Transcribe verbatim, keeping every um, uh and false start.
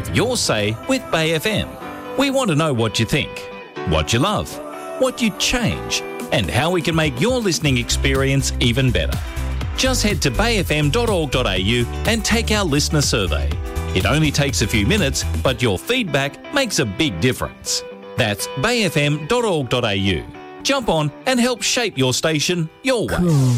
Have your say with Bay F M. We want to know what you think, what you love, what you'd change, and how we can make your listening experience even better. Just head to bay f m dot org dot a u and take our listener survey. It only takes a few minutes, but your feedback makes a big difference. That's bay f m dot org dot a u. Jump on and help shape your station your way. Cool.